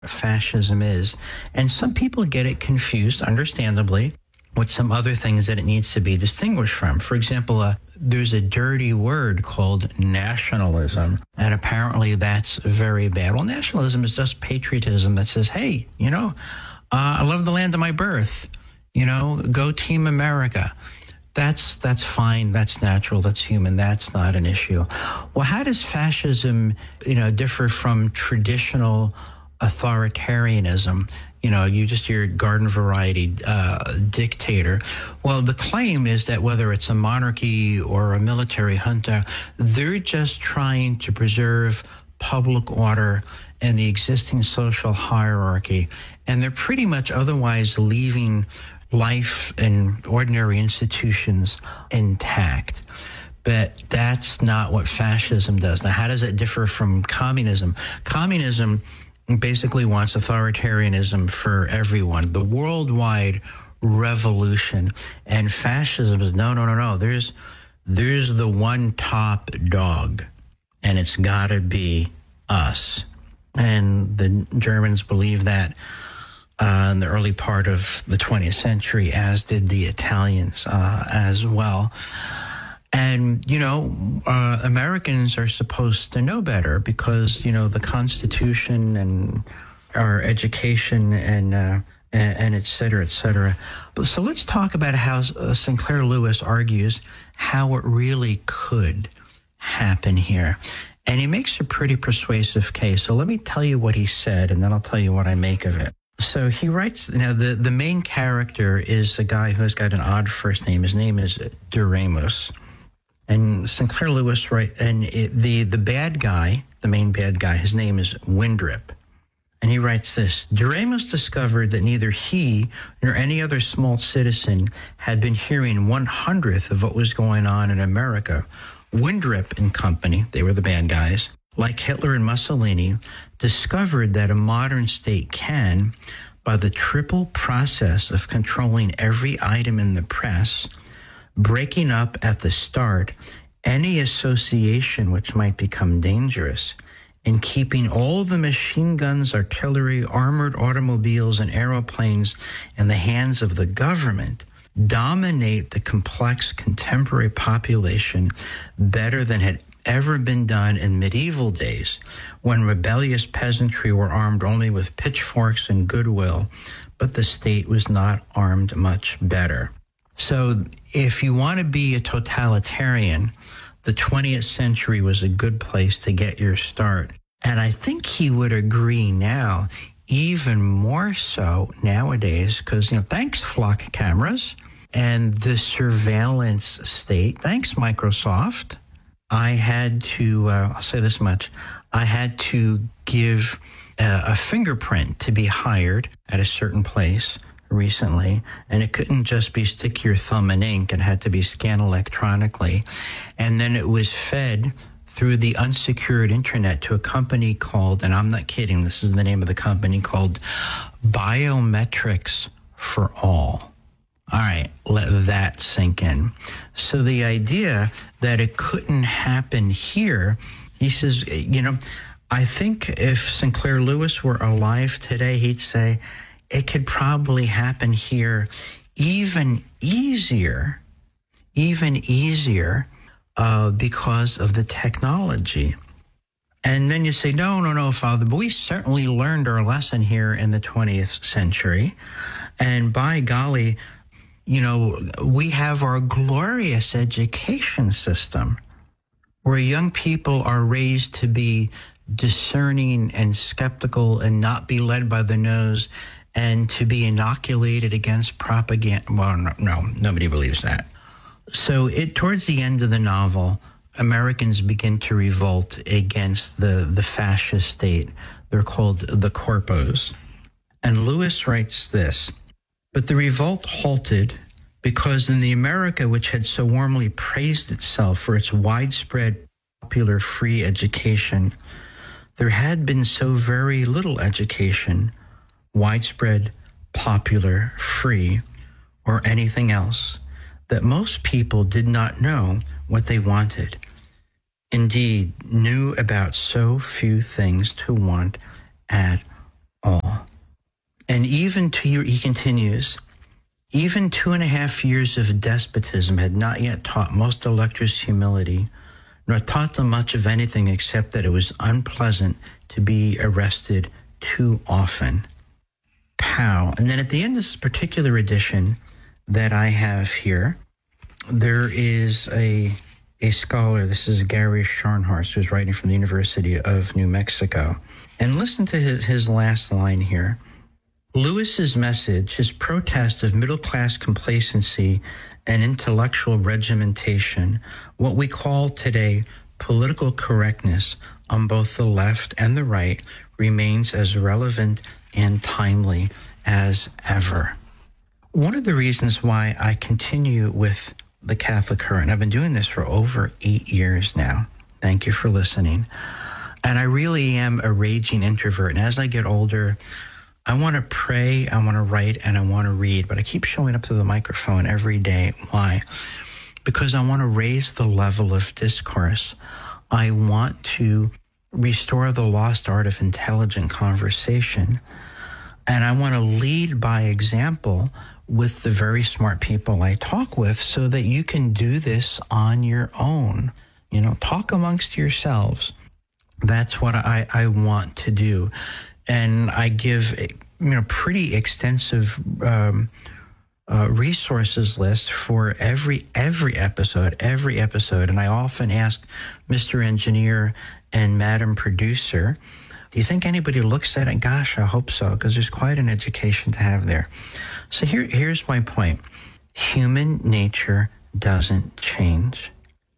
fascism is. And some people get it confused, understandably, with some other things that it needs to be distinguished from. For example, there's a dirty word called nationalism, and apparently that's very bad. Well, nationalism is just patriotism that says, hey, I love the land of my birth, go Team America. That's fine, that's natural, that's human, that's not an issue. Well, how does fascism, differ from traditional authoritarianism? Your garden variety dictator. Well, the claim is that whether it's a monarchy or a military junta, they're just trying to preserve public order and the existing social hierarchy, and they're pretty much otherwise leaving life and ordinary institutions intact. But that's not what fascism does. Now, how does it differ from communism? Communism basically wants authoritarianism for everyone, the worldwide revolution. And fascism is no. There's the one top dog, and it's got to be us. And the Germans believed that in the early part of the 20th century, as did the Italians as well. And, Americans are supposed to know better because, the Constitution and our education and et cetera, et cetera. So let's talk about how Sinclair Lewis argues how it really could happen here. And he makes a pretty persuasive case. So let me tell you what he said, and then I'll tell you what I make of it. So he writes, now the main character is a guy who has got an odd first name. His name is Doremus. And Sinclair Lewis, the bad guy, the main bad guy, his name is Windrip. And he writes this: Doremus discovered that neither he nor any other small citizen had been hearing 1/100th of what was going on in America. Windrip and company, they were the bad guys, like Hitler and Mussolini, discovered that a modern state can, by the triple process of controlling every item in the press, breaking up at the start any association which might become dangerous, and keeping all the machine guns, artillery, armored automobiles, and aeroplanes in the hands of the government, dominate the complex contemporary population better than had ever been done in medieval days, when rebellious peasantry were armed only with pitchforks and goodwill, but the state was not armed much better. So if you want to be a totalitarian, the 20th century was a good place to get your start. And I think he would agree now, even more so nowadays, because, thanks flock cameras and the surveillance state, thanks Microsoft, I had to, I'll say this much, I had to give a fingerprint to be hired at a certain place recently, and it couldn't just be stick your thumb in ink. It had to be scanned electronically. And then it was fed through the unsecured internet to a company called, and I'm not kidding, this is the name of the company, called Biometrics for All. All right, let that sink in. So the idea that it couldn't happen here, he says, I think if Sinclair Lewis were alive today, he'd say, it could probably happen here even easier because of the technology. And then you say, no, Father, but we certainly learned our lesson here in the 20th century. And by golly, we have our glorious education system where young people are raised to be discerning and skeptical and not be led by the nose and to be inoculated against propaganda. Well, no, nobody believes that. So towards the end of the novel, Americans begin to revolt against the fascist state. They're called the Corpos. And Lewis writes this: but the revolt halted because in the America which had so warmly praised itself for its widespread popular free education, there had been so very little education, widespread, popular, free, or anything else, that most people did not know what they wanted. Indeed, knew about so few things to want at And he continues, even 2.5 years of despotism had not yet taught most electors humility, nor taught them much of anything except that it was unpleasant to be arrested too often. Pow. And then at the end of this particular edition that I have here, there is a scholar, this is Gary Scharnhorst, who's writing from the University of New Mexico. And listen to his last line here. Lewis's message, his protest of middle-class complacency and intellectual regimentation, what we call today political correctness on both the left and the right, remains as relevant and timely as ever. One of the reasons why I continue with the Catholic Current, I've been doing this for over 8 years now. Thank you for listening. And I really am a raging introvert. And as I get older, I want to pray, I want to write, and I want to read. But I keep showing up to the microphone every day. Why? Because I want to raise the level of discourse. I want to restore the lost art of intelligent conversation. And I want to lead by example with the very smart people I talk with so that you can do this on your own. Talk amongst yourselves. That's what I want to do. And I give pretty extensive resources list for every episode. And I often ask Mr. Engineer and Madam Producer, do you think anybody looks at it? Gosh, I hope so, because there's quite an education to have there. So here's my point. Human nature doesn't change,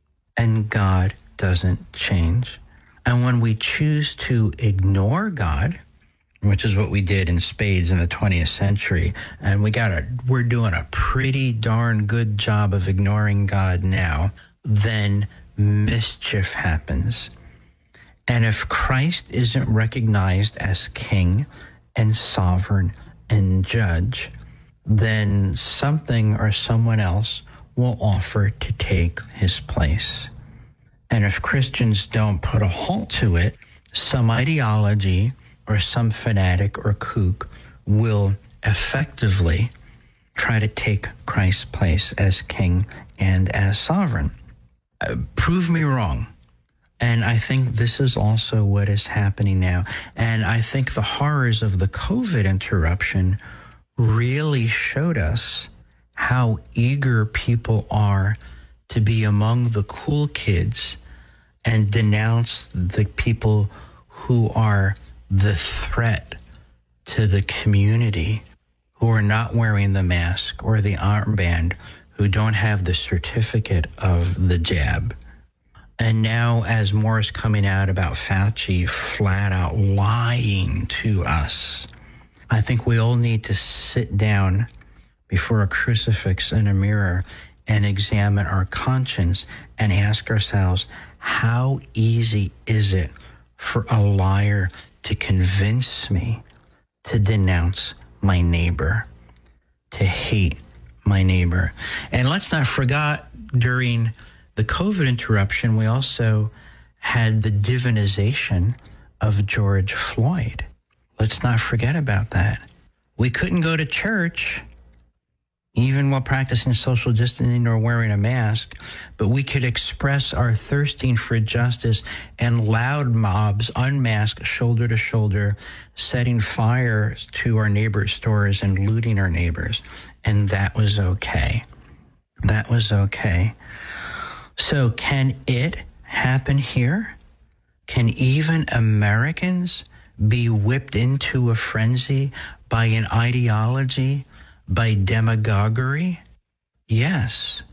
and God doesn't change. And when we choose to ignore God, which is what we did in spades in the 20th century, and we're doing a pretty darn good job of ignoring God now, then mischief happens. And if Christ isn't recognized as king and sovereign and judge, then something or someone else will offer to take his place. And if Christians don't put a halt to it, some ideology or some fanatic or kook will effectively try to take Christ's place as king and as sovereign. Prove me wrong. And I think this is also what is happening now. And I think the horrors of the COVID interruption really showed us how eager people are to be among the cool kids and denounce the people who are the threat to the community, who are not wearing the mask or the armband, who don't have the certificate of the jab. And now, as more is coming out about Fauci flat out lying to us, I think we all need to sit down before a crucifix and a mirror and examine our conscience and ask ourselves, how easy is it for a liar to convince me to denounce my neighbor, to hate my neighbor? And let's not forget, during the COVID interruption, we also had the divinization of George Floyd. Let's not forget about that. We couldn't go to church, even while practicing social distancing or wearing a mask, but we could express our thirsting for justice, and loud mobs, unmasked, shoulder to shoulder, setting fire to our neighbors' stores and looting our neighbors. And that was okay. That was okay. So can it happen here? Can even Americans be whipped into a frenzy by an ideology, by demagoguery? Yes.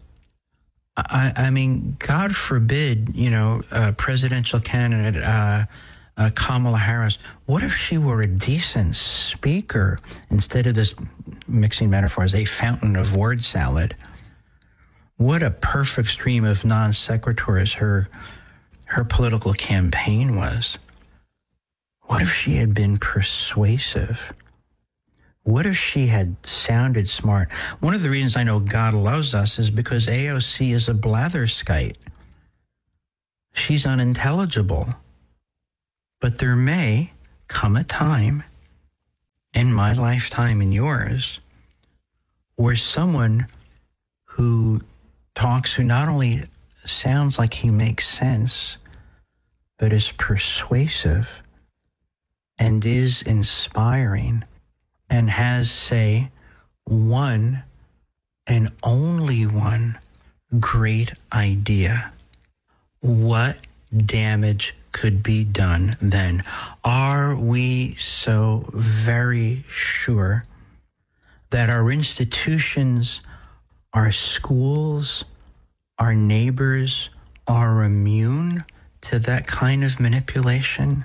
I mean, God forbid, presidential candidate Kamala Harris, what if she were a decent speaker instead of this, mixing metaphors, a fountain of word salad? What a perfect stream of non sequiturs her political campaign was. What if she had been persuasive? What if she had sounded smart? One of the reasons I know God loves us is because AOC is a blatherskite. She's unintelligible. But there may come a time in my lifetime and yours, where someone who talks, who not only sounds like he makes sense, but is persuasive and is inspiring and has, say, one and only one great idea. What damage could be done then? Are we so very sure that our institutions, our schools, our neighbors are immune to that kind of manipulation?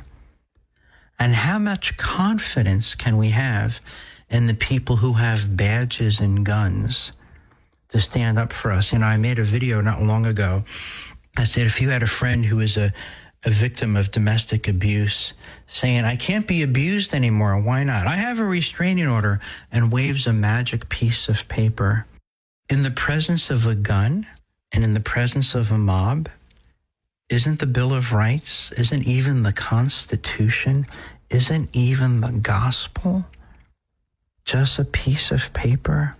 And how much confidence can we have in the people who have badges and guns to stand up for us? You know, I made a video not long ago. I said, if you had a friend who is a victim of domestic abuse saying, I can't be abused anymore, why not? I have a restraining order, and waves a magic piece of paper. In the presence of a gun and in the presence of a mob, isn't the Bill of Rights, isn't even the Constitution, isn't even the gospel just a piece of paper?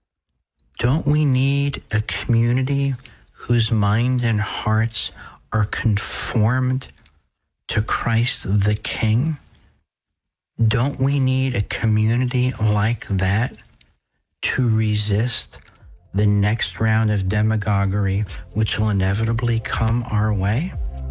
Don't we need a community whose mind and hearts are conformed to Christ the King? Don't we need a community like that to resist the next round of demagoguery which will inevitably come our way?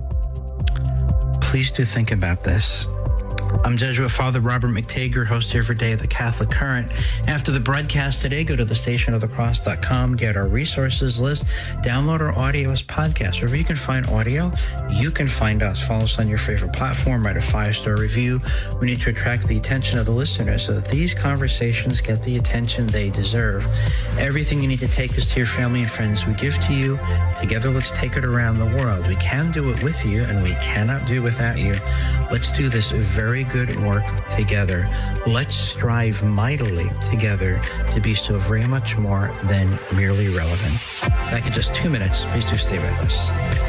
Please do think about this. I'm Jesuit Father Robert McTague, host every day of the Catholic Current. After the broadcast today, go to thestationofthecross.com, get our resources list, download our audio as podcasts. Wherever you can find audio, you can find us. Follow us on your favorite platform, write a 5-star review. We need to attract the attention of the listeners so that these conversations get the attention they deserve. Everything you need to take is to your family and friends. We give to you. Together, let's take it around the world. We can do it with you, and we cannot do without you. Let's do this very good work together. Let's strive mightily together to be so very much more than merely relevant. Back in just 2 minutes. Please do stay with us.